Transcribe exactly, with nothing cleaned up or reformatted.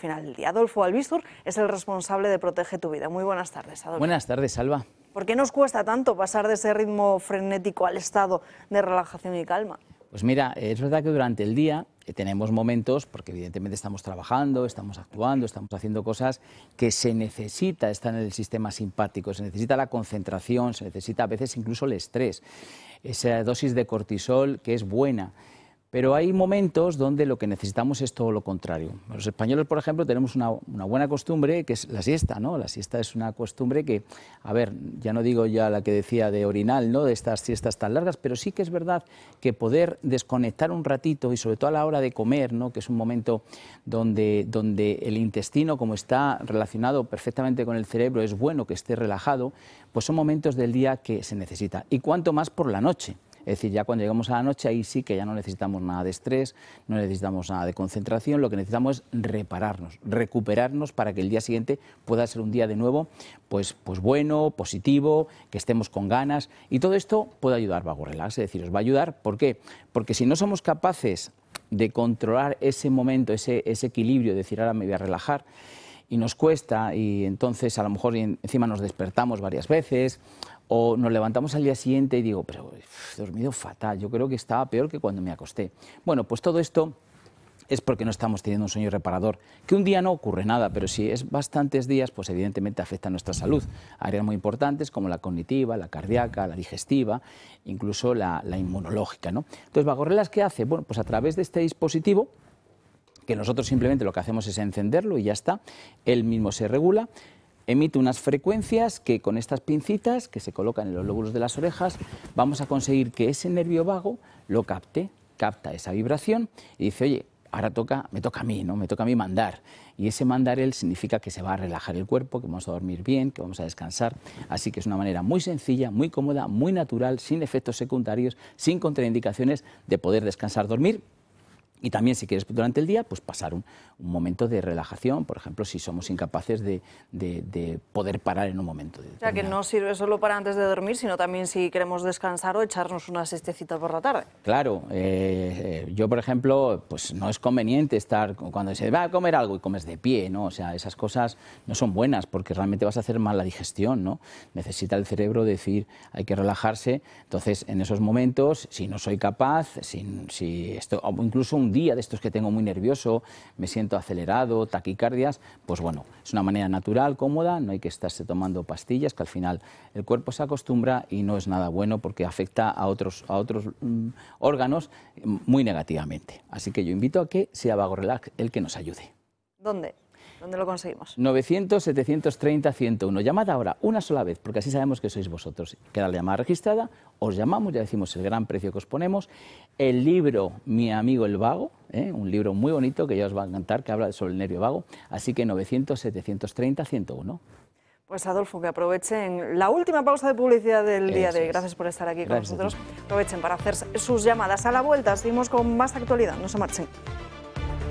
final del día. Adolfo Albizur es el responsable de Protege tu Vida. Muy buenas tardes, Adolfo. Buenas tardes, Salva. ¿Por qué nos cuesta tanto pasar de ese ritmo frenético al estado de relajación y calma? Pues mira, es verdad que durante el día tenemos momentos, porque evidentemente estamos trabajando, estamos actuando, estamos haciendo cosas que se necesita estar en el sistema simpático, se necesita la concentración, se necesita a veces incluso el estrés, esa dosis de cortisol que es buena. Pero hay momentos donde lo que necesitamos es todo lo contrario. Los españoles, por ejemplo, tenemos una, una buena costumbre que es la siesta, ¿no? La siesta es una costumbre que, a ver, ya no digo ya la que decía de orinal, ¿no? De estas siestas tan largas, pero sí que es verdad que poder desconectar un ratito y sobre todo a la hora de comer, ¿no? Que es un momento donde, donde el intestino, como está relacionado perfectamente con el cerebro, es bueno que esté relajado, pues son momentos del día que se necesita. Y cuanto más por la noche. Es decir, ya cuando llegamos a la noche, ahí sí que ya no necesitamos nada de estrés, no necesitamos nada de concentración, lo que necesitamos es repararnos, recuperarnos para que el día siguiente pueda ser un día de nuevo pues, pues bueno, positivo, que estemos con ganas, y todo esto puede ayudar Vago Relax, es decir, os va a ayudar, ¿por qué? Porque si no somos capaces de controlar ese momento, ese, ese equilibrio, de decir, ahora me voy a relajar, y nos cuesta, y entonces a lo mejor encima nos despertamos varias veces, o nos levantamos al día siguiente y digo, pero he dormido fatal, yo creo que estaba peor que cuando me acosté. Bueno, pues todo esto es porque no estamos teniendo un sueño reparador, que un día no ocurre nada, pero si es bastantes días, pues evidentemente afecta a nuestra salud. Áreas muy importantes como la cognitiva, la cardíaca, la digestiva, incluso la, la inmunológica, ¿no? Entonces, Vago Relax, ¿qué hace? Bueno, pues a través de este dispositivo, que nosotros simplemente lo que hacemos es encenderlo y ya está, él mismo se regula, emite unas frecuencias que con estas pincitas que se colocan en los lóbulos de las orejas vamos a conseguir que ese nervio vago lo capte, capta esa vibración y dice, oye, ahora toca, me toca a mí, ¿no? Me toca a mí mandar. Y ese mandar él significa que se va a relajar el cuerpo, que vamos a dormir bien, que vamos a descansar. Así que es una manera muy sencilla, muy cómoda, muy natural, sin efectos secundarios, sin contraindicaciones de poder descansar, dormir. Y también, si quieres, durante el día, pues pasar un, un momento de relajación, por ejemplo, si somos incapaces de, de, de poder parar en un momento. O sea, que no sirve solo para antes de dormir, sino también si queremos descansar o echarnos una siestecita por la tarde. Claro, eh, yo, por ejemplo, pues no es conveniente estar, cuando se va a comer algo y comes de pie, ¿no? O sea, esas cosas no son buenas porque realmente vas a hacer mal la digestión, ¿no? Necesita el cerebro decir, hay que relajarse. Entonces, en esos momentos, si no soy capaz, si, si esto, incluso un día de estos que tengo muy nervioso, me siento acelerado, taquicardias, pues bueno, es una manera natural, cómoda, no hay que estarse tomando pastillas, que al final el cuerpo se acostumbra y no es nada bueno porque afecta a otros, a otros mm, órganos muy negativamente. Así que yo invito a que sea Vago Relax el que nos ayude. ¿Dónde? ¿Dónde lo conseguimos? novecientos, setecientos treinta, ciento uno. Llamad ahora una sola vez, porque así sabemos que sois vosotros. Queda la llamada registrada, os llamamos, ya decimos el gran precio que os ponemos. El libro Mi amigo el vago, ¿eh? Un libro muy bonito que ya os va a encantar, que habla sobre el nervio vago. Así que novecientos, setecientos treinta, ciento uno. Pues Adolfo, que aprovechen la última pausa de publicidad del día Eso de hoy. es. Gracias por estar aquí Gracias con nosotros. Aprovechen para hacer sus llamadas. A la vuelta seguimos con más actualidad. No se marchen.